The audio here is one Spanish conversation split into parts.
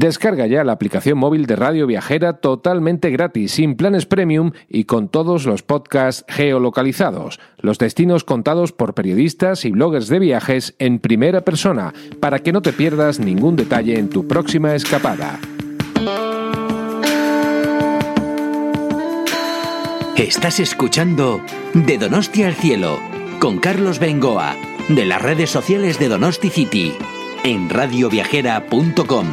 Descarga ya la aplicación móvil de Radio Viajera totalmente gratis, sin planes premium y con todos los podcasts geolocalizados, los destinos contados por periodistas y bloggers de viajes en primera persona, para que no te pierdas ningún detalle en tu próxima escapada. Estás escuchando De Donosti al Cielo, con Carlos Bengoa, de las redes sociales de Donosti City, en radioviajera.com.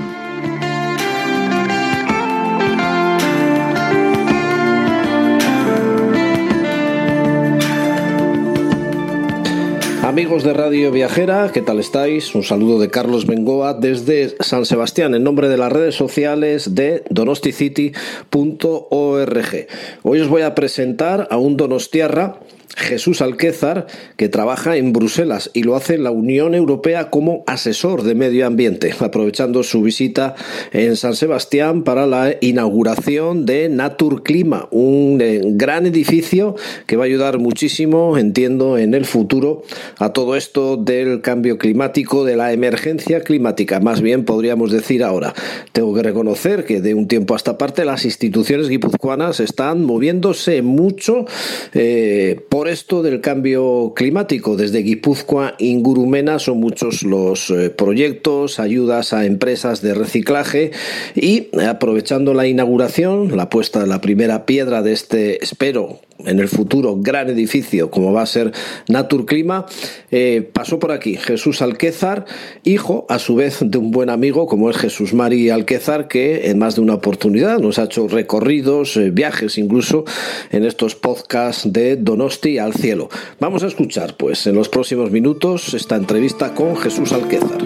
Amigos de Radio Viajera, ¿qué tal estáis? Un saludo de Carlos Bengoa desde San Sebastián, en nombre de las redes sociales de donosticity.org. Hoy os voy a presentar a un donostiarra, Jesús Alquézar, que trabaja en Bruselas y lo hace en la Unión Europea como asesor de medio ambiente, aprovechando su visita en San Sebastián para la inauguración de Naturclima, un gran edificio que va a ayudar muchísimo, entiendo, en el futuro a todo esto del cambio climático, de la emergencia climática, más bien podríamos decir ahora. Tengo que reconocer que de un tiempo a esta parte las instituciones guipuzcoanas están moviéndose mucho por esto del cambio climático. Desde Guipúzcoa Ingurumena son muchos los proyectos, ayudas a empresas de reciclaje, y aprovechando la inauguración, la puesta de la primera piedra de este, espero, en el futuro gran edificio como va a ser Naturclima, pasó por aquí Jesús Alquézar, hijo a su vez de un buen amigo como es Jesús Mari Alquézar, que en más de una oportunidad nos ha hecho recorridos, viajes incluso, en estos podcasts de Donosti al Cielo. Vamos a escuchar pues en los próximos minutos esta entrevista con Jesús Alquézar.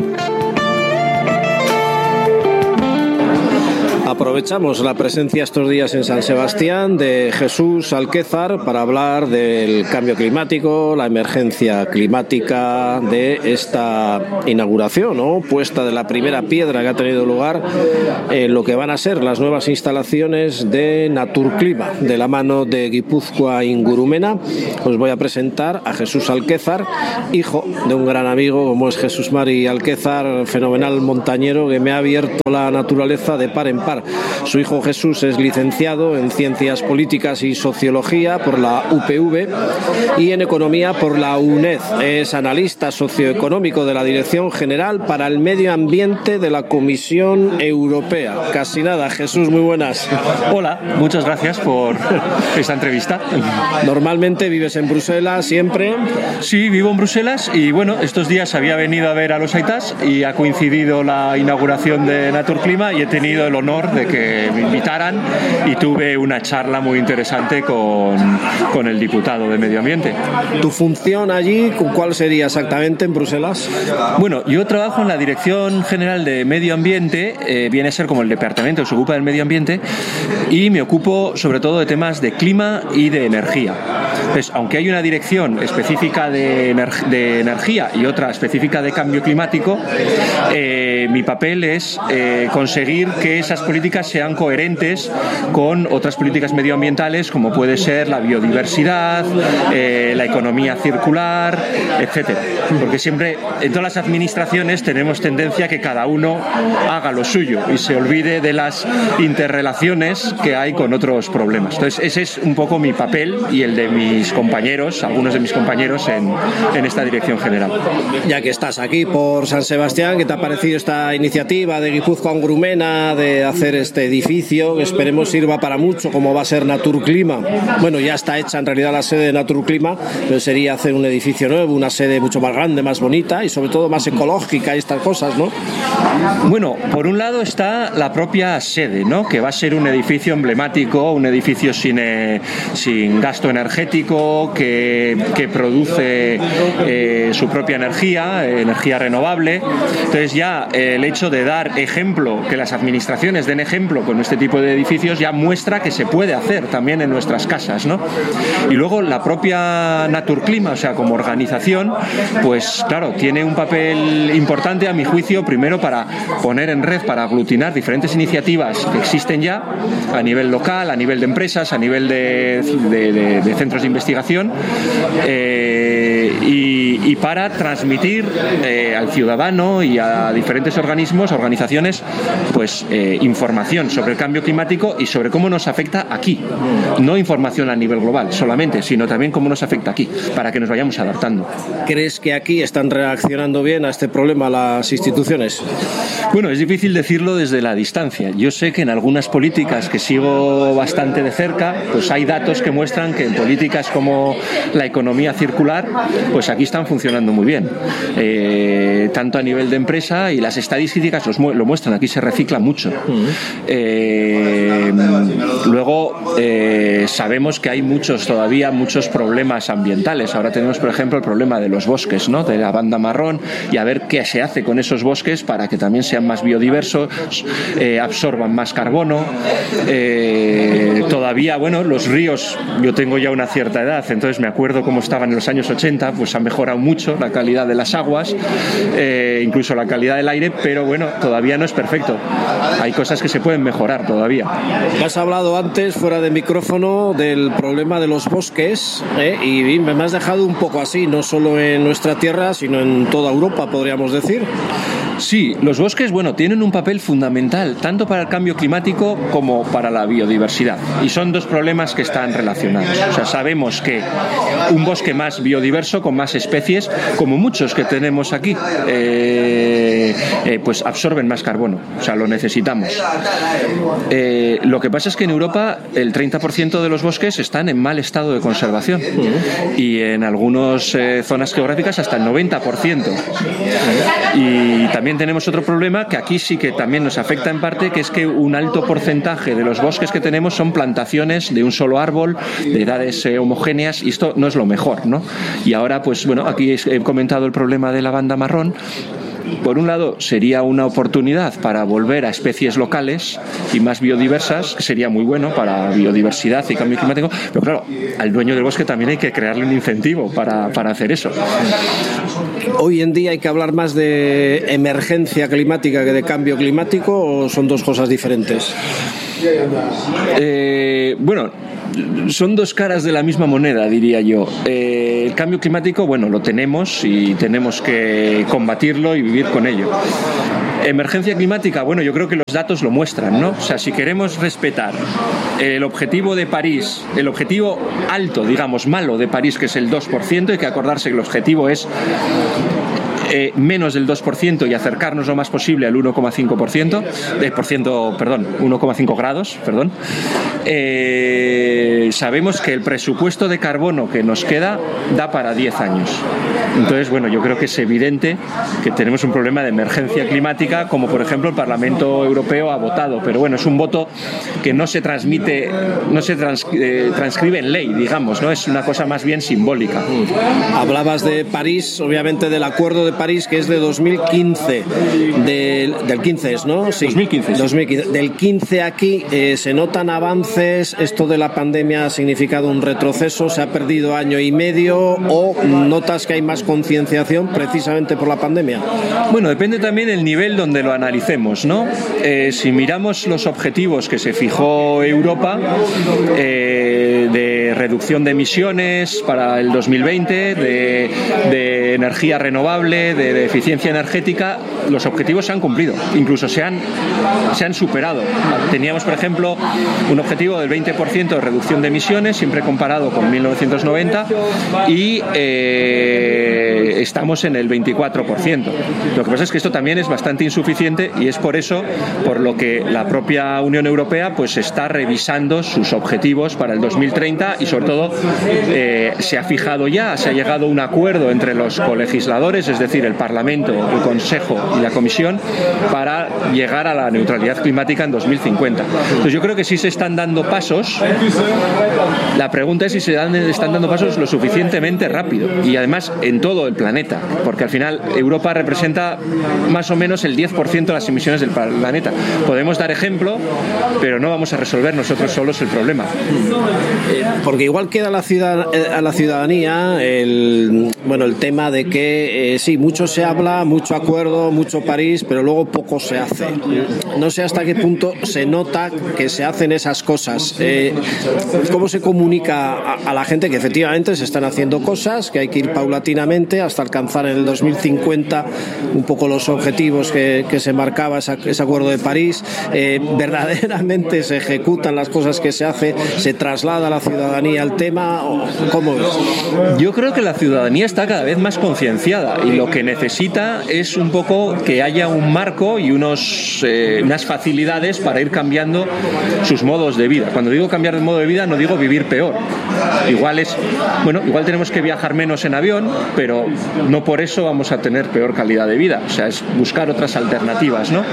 Aprovechamos la presencia estos días en San Sebastián de Jesús Alquézar para hablar del cambio climático, la emergencia climática, de esta inauguración, ¿no?, puesta de la primera piedra que ha tenido lugar en lo que van a ser las nuevas instalaciones de Naturclima, de la mano de Guipúzcoa Ingurumena. Os voy a presentar a Jesús Alquézar, hijo de un gran amigo como es Jesús Mari Alquézar, fenomenal montañero que me ha abierto la naturaleza de par en par. Su hijo Jesús es licenciado en Ciencias Políticas y Sociología por la UPV y en Economía por la UNED. Es analista socioeconómico de la Dirección General para el Medio Ambiente de la Comisión Europea. Casi nada. Jesús, muy buenas. Hola, muchas gracias por esta entrevista. Normalmente vives en Bruselas, ¿siempre? Sí, vivo en Bruselas y bueno, estos días había venido a ver a los Aitas y ha coincidido la inauguración de Naturclima y he tenido el honor de que me invitaran y tuve una charla muy interesante con el diputado de Medio Ambiente. ¿Tu función allí cuál sería exactamente en Bruselas? Bueno, yo trabajo en la Dirección General de Medio Ambiente, viene a ser como el departamento que se ocupa del medio ambiente, y me ocupo sobre todo de temas de clima y de energía. Entonces, aunque hay una dirección específica de energía y otra específica de cambio climático, mi papel es conseguir que esas políticas sean coherentes con otras políticas medioambientales, como puede ser la biodiversidad, la economía circular, etcétera. Porque siempre en todas las administraciones tenemos tendencia a que cada uno haga lo suyo y se olvide de las interrelaciones que hay con otros problemas. Entonces, ese es un poco mi papel y el de mis compañeros, algunos de mis compañeros en esta dirección general. Ya que estás aquí por San Sebastián, ¿qué te ha parecido esta iniciativa de Guipúzcoa Ingurumena de hacer este edificio que esperemos sirva para mucho, como va a ser Naturclima? Bueno, ya está hecha en realidad la sede de Naturclima, pero sería hacer un edificio nuevo, una sede mucho más grande, más bonita y sobre todo más ecológica y estas cosas, ¿no? Bueno, por un lado está la propia sede, ¿no?, que va a ser un edificio emblemático, un edificio sin gasto energético, que produce su propia energía renovable. Entonces ya el hecho de dar ejemplo, que las administraciones den ejemplo con este tipo de edificios, ya muestra que se puede hacer también en nuestras casas, ¿no? Y luego la propia Naturclima, o sea, como organización, pues claro, tiene un papel importante a mi juicio, primero para poner en red, para aglutinar diferentes iniciativas que existen ya a nivel local, a nivel de empresas, a nivel de centros de de investigación y para transmitir al ciudadano y a diferentes organizaciones, pues información sobre el cambio climático y sobre cómo nos afecta aquí. No información a nivel global solamente, sino también cómo nos afecta aquí, para que nos vayamos adaptando. ¿Crees que aquí están reaccionando bien a este problema las instituciones? Bueno, es difícil decirlo desde la distancia. Yo sé que en algunas políticas que sigo bastante de cerca, pues hay datos que muestran que en políticas como la economía circular, pues aquí están funcionando muy bien. Tanto a nivel de empresa, y las estadísticas lo muestran, aquí se recicla mucho. Luego sabemos que hay todavía muchos problemas ambientales. Ahora tenemos, por ejemplo, el problema de los bosques, ¿no?, de la banda marrón, y a ver qué se hace con esos bosques para que también sean más biodiversos, absorban más carbono. Todavía, bueno, los ríos, yo tengo ya una cierta edad, entonces me acuerdo cómo estaban en los años 80, pues ha mejorado mucho la calidad de las aguas, incluso la calidad del aire, pero bueno, todavía no es perfecto. Hay cosas que se pueden mejorar todavía. Has hablado antes, fuera de micrófono, del problema de los bosques, y me has dejado un poco así, no solo en nuestra tierra, sino en toda Europa, podríamos decir. Sí, los bosques, bueno, tienen un papel fundamental tanto para el cambio climático como para la biodiversidad, y son dos problemas que están relacionados. O sea, sabemos que un bosque más biodiverso, con más especies, como muchos que tenemos aquí, pues absorben más carbono, o sea, lo necesitamos. Lo que pasa es que en Europa el 30% de los bosques están en mal estado de conservación, y en algunas zonas geográficas hasta el 90%. Y también tenemos otro problema que aquí sí que también nos afecta en parte, que es que un alto porcentaje de los bosques que tenemos son plantaciones de un solo árbol, de edades homogéneas, y esto no es lo mejor, ¿no? Y ahora, pues bueno, aquí he comentado el problema de la banda marrón. Por un lado, sería una oportunidad para volver a especies locales y más biodiversas, que sería muy bueno para biodiversidad y cambio climático, pero claro, al dueño del bosque también hay que crearle un incentivo para hacer eso. ¿Hoy en día hay que hablar más de emergencia climática que de cambio climático, o son dos cosas diferentes? Bueno, son dos caras de la misma moneda, diría yo. El cambio climático, bueno, lo tenemos y tenemos que combatirlo y vivir con ello. Emergencia climática, bueno, yo creo que los datos lo muestran, ¿no? O sea, si queremos respetar el objetivo de París, el objetivo alto, digamos, malo de París, que es el 2%, hay que acordarse que el objetivo es menos del 2% y acercarnos lo más posible al 1,5%, 1,5 grados, perdón. Sabemos que el presupuesto de carbono que nos queda da para 10 años. Entonces, bueno, yo creo que es evidente que tenemos un problema de emergencia climática, como por ejemplo el Parlamento Europeo ha votado, pero bueno, es un voto que no se transmite, no se transcribe en ley, digamos, ¿no? Es una cosa más bien simbólica. Hablabas de París, obviamente del Acuerdo de París, que es de 2015, del 15 es, ¿no? Sí, 2015. 2015. Del 15 aquí se notan avances, esto de la pandemia ha significado un retroceso, se ha perdido año y medio, o notas que hay más concienciación precisamente por la pandemia. Bueno, depende también del nivel donde lo analicemos, ¿no? Si miramos los objetivos que se fijó Europa, de reducción de emisiones para el 2020, de energía renovable, de eficiencia energética, los objetivos se han cumplido, incluso se han superado. Teníamos, por ejemplo, un objetivo del 20% de reducción de emisiones, siempre comparado con 1990, y estamos en el 24%. Lo que pasa es que esto también es bastante insuficiente, y es por eso por lo que la propia Unión Europea pues está revisando sus objetivos para el 2030, y sobre todo se ha llegado a un acuerdo entre los colegisladores, es decir, el Parlamento, el Consejo y la Comisión, para llegar a la neutralidad climática en 2050. Entonces yo creo que sí se están dando pasos. La pregunta es si se están dando pasos lo suficientemente rápido, y además en todo el planeta, porque al final Europa representa más o menos el 10% de las emisiones del planeta. Podemos dar ejemplo, pero no vamos a resolver nosotros solos el problema. Porque igual queda a la ciudadanía el tema de que sí, mucho se habla, mucho acuerdo, mucho París, pero luego poco se hace. No sé hasta qué punto se nota que se hacen esas cosas. ¿Cómo se comunica a la gente que efectivamente se están haciendo cosas, que hay que ir paulatinamente hasta alcanzar en el 2050 un poco los objetivos que se marcaba ese acuerdo de París? ¿Verdaderamente se ejecutan las cosas que se hace? ¿Se traslada a la ciudadanía el tema? ¿Cómo es? Yo creo que la ciudadanía está cada vez más concienciada y lo que necesita es un poco que haya un marco y unas facilidades para ir cambiando sus modos de vida. Cuando digo cambiar de modo de vida no digo vivir peor. Igual tenemos que viajar menos en avión, pero no por eso vamos a tener peor calidad de vida. O sea, es buscar otras alternativas, ¿no?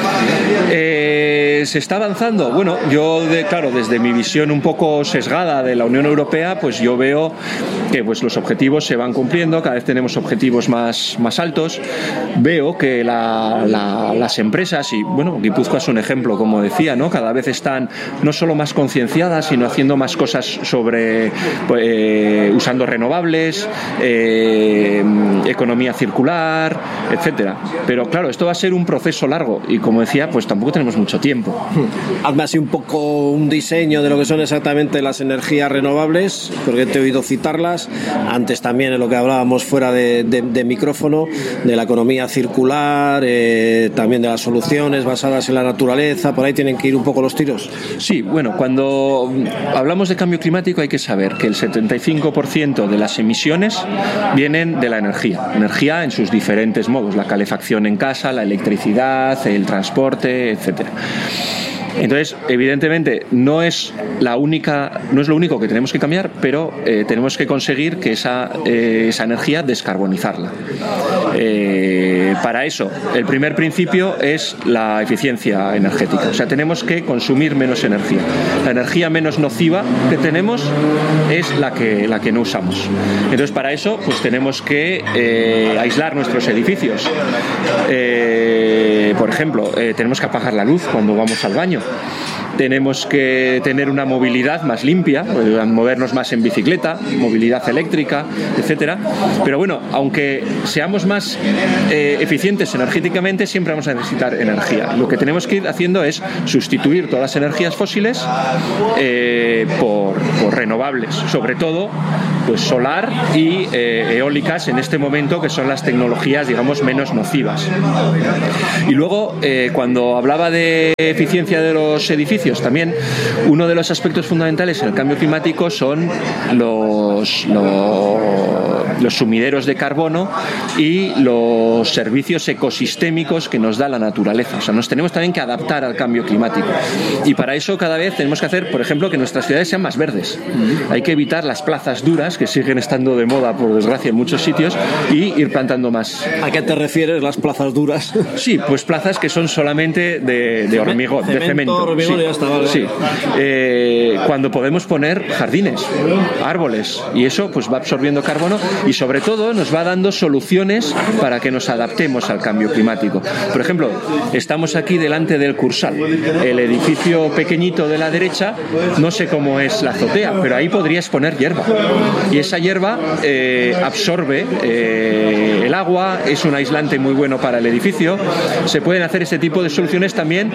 ¿Se está avanzando? Bueno, yo, desde mi visión un poco sesgada de la Unión Europea, pues yo veo que pues los objetivos se van cumpliendo, cada vez tenemos objetivos más altos. Veo que las empresas, y bueno, Guipúzcoa es un ejemplo, como decía, ¿no? Cada vez están no solo más concienciadas, sino haciendo más cosas sobre usando renovables, economía circular, etcétera. Pero claro, esto va a ser un proceso largo y, como decía, pues tampoco tenemos mucho tiempo. Hazme así un poco un diseño de lo que son exactamente las energías renovables, porque te he oído citarlas antes también en lo que hablábamos fuera de micrófono, de la economía circular, también de las soluciones basadas en la naturaleza. Por ahí tienen que ir un poco los tiros. Sí, bueno, cuando hablamos de cambio climático hay que saber que el 75% de las emisiones vienen de la energía en sus diferentes modos, la calefacción en casa, la electricidad, el transporte, etcétera. Entonces, evidentemente, no es lo único que tenemos que cambiar, pero tenemos que conseguir que esa energía descarbonizarla. Para eso, el primer principio es la eficiencia energética. O sea, tenemos que consumir menos energía. La energía menos nociva que tenemos es la que no usamos. Entonces, para eso, pues tenemos que aislar nuestros edificios. Por ejemplo, tenemos que apagar la luz cuando vamos al baño. Tenemos que tener una movilidad más limpia, movernos más en bicicleta, movilidad eléctrica, etcétera. Pero bueno, aunque seamos más eficientes energéticamente, siempre vamos a necesitar energía. Lo que tenemos que ir haciendo es sustituir todas las energías fósiles por renovables, sobre todo pues solar y eólicas en este momento, que son las tecnologías, digamos, menos nocivas. Y luego, cuando hablaba de eficiencia de los edificios, también uno de los aspectos fundamentales en el cambio climático son los sumideros de carbono y los servicios ecosistémicos que nos da la naturaleza. O sea, nos tenemos también que adaptar al cambio climático. Y para eso cada vez tenemos que hacer, por ejemplo, que nuestras ciudades sean más verdes. Hay que evitar las plazas duras, que siguen estando de moda, por desgracia, en muchos sitios, y ir plantando más. ¿A qué te refieres, las plazas duras? Sí, pues plazas que son solamente de hormigón, de cemento. Hormigón, sí. Ya está, vale. Sí. Cuando podemos poner jardines, árboles, y eso pues va absorbiendo carbono y sobre todo nos va dando soluciones para que nos adaptemos al cambio climático. Por ejemplo, estamos aquí delante del Cursal, el edificio pequeñito de la derecha. No sé cómo es la azotea, pero ahí podrías poner hierba, y esa hierba absorbe el agua, es un aislante muy bueno para el edificio. Se pueden hacer este tipo de soluciones también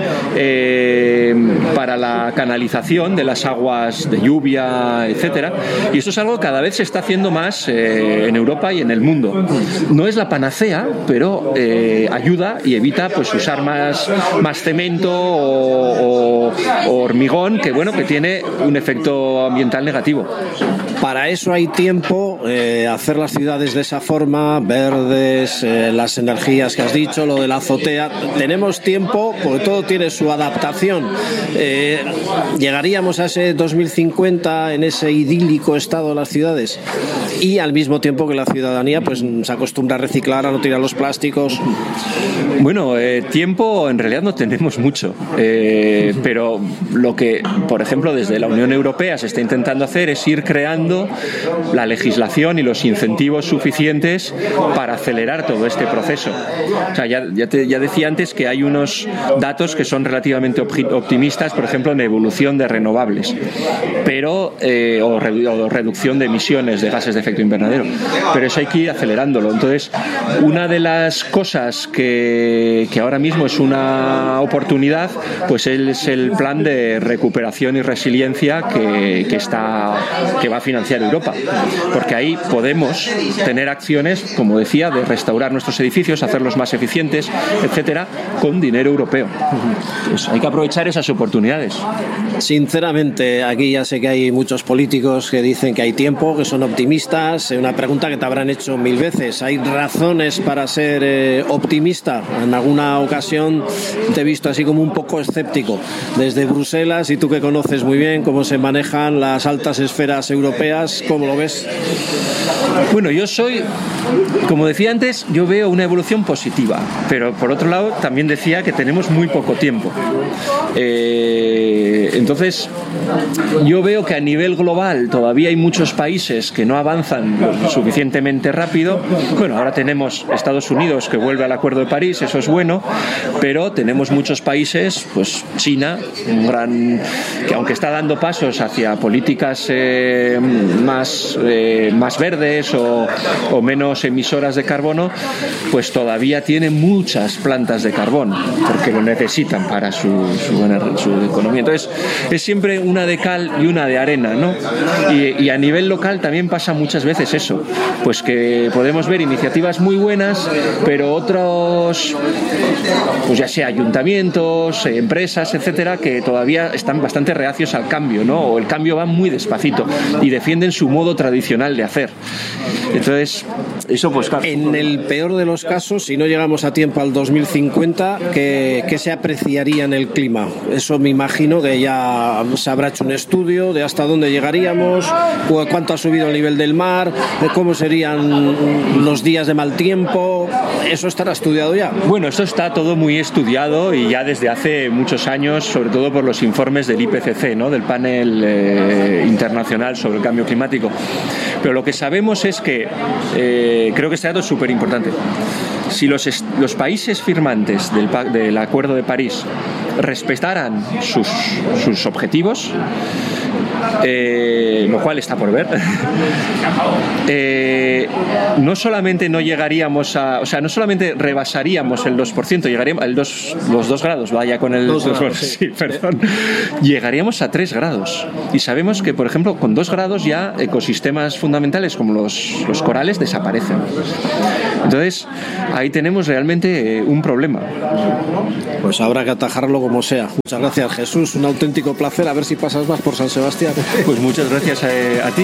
para la canalización de las aguas de lluvia, etcétera. Y esto es algo que cada vez se está haciendo más en Europa y en el mundo. No es la panacea, pero ayuda y evita pues usar más cemento o hormigón, que bueno, que tiene un efecto ambiental negativo. Para eso hay tiempo, hacer las ciudades de esa forma, verdes, las energías que has dicho, lo de la azotea. Tenemos tiempo, porque todo tiene su adaptación. Llegaríamos a ese 2050 en ese idílico estado de las ciudades, y al mismo tiempo que la ciudadanía pues se acostumbra a reciclar, a no tirar los plásticos. Bueno, tiempo en realidad no tenemos mucho, pero lo que, por ejemplo, desde la Unión Europea se está intentando hacer es ir creando la legislación y los incentivos suficientes para acelerar todo este proceso. O sea, ya decía antes que hay unos datos que son relativamente optimistas, por ejemplo, en evolución de renovables, pero o reducción de emisiones de gases de efecto invernadero, pero eso hay que ir acelerándolo. Entonces, una de las cosas que ahora mismo es una oportunidad, pues es el plan de recuperación y resiliencia que va a financiar Europa, porque ahí podemos tener acciones, como decía, de restaurar nuestros edificios, hacerlos más eficientes, etcétera, con dinero europeo. Pues hay que aprovechar esas oportunidades. Sinceramente, aquí ya sé que hay muchos políticos que dicen que hay tiempo, que son optimistas. Una pregunta que te habrán hecho 1000 veces. ¿Hay razones para ser optimista? En alguna ocasión te he visto así como un poco escéptico. Desde Bruselas, y tú que conoces muy bien cómo se manejan las altas esferas europeas, ¿cómo lo ves? Bueno, yo soy, como decía antes, yo veo una evolución positiva, pero por otro lado también decía que tenemos muy poco tiempo. Entonces, yo veo que a nivel global todavía hay muchos países que no avanzan lo suficientemente rápido. Bueno, ahora tenemos Estados Unidos que vuelve al Acuerdo de París, eso es bueno, pero tenemos muchos países, pues China, que aunque está dando pasos hacia políticas más verdes o menos emisoras de carbono, pues todavía tiene muchas plantas de carbón, porque lo necesitan para su economía. Entonces, es siempre una de cal y una de arena, ¿no? Y a nivel local también pasa muchas veces eso, pues que podemos ver iniciativas muy buenas, pero otros, pues ya sea ayuntamientos, empresas, etcétera, que todavía están bastante reacios al cambio, ¿no? O el cambio va muy despacito y defienden su modo tradicional de hacer. Entonces, eso pues claro. En el peor de los casos, si no llegamos a tiempo al 2050, ¿qué se apreciaría en el clima? Eso me imagino que ya se habrá hecho un estudio de hasta dónde llegaríamos, cuánto ha subido el nivel del mar, de cómo serían los días de mal tiempo. ¿Eso estará estudiado ya? Bueno, esto está todo muy estudiado y ya desde hace muchos años, sobre todo por los informes del IPCC, ¿no? Del panel internacional sobre el cambio climático. Pero lo que sabemos es que creo que este dato es súper importante. Si los países firmantes del Acuerdo de París respetaran sus objetivos, lo cual está por ver, no solamente no llegaríamos no solamente rebasaríamos el 2%, llegaríamos los 2 grados, vaya con el 2 grados, sí, perdón, llegaríamos a 3 grados. Y sabemos que, por ejemplo, con 2 grados ya ecosistemas fundamentales como los corales desaparecen. Entonces, ahí tenemos realmente un problema. Pues habrá que atajarlo como sea. Muchas gracias, Jesús, un auténtico placer. A ver si pasas más por San Sebastián. Pues muchas gracias a ti.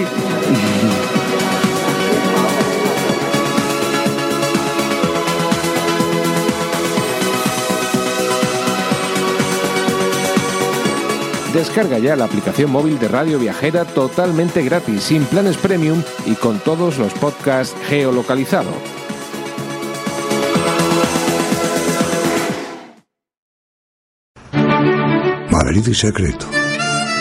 Descarga ya la aplicación móvil de Radio Viajera totalmente gratis, sin planes premium y con todos los podcasts geolocalizados. Marido y secreto.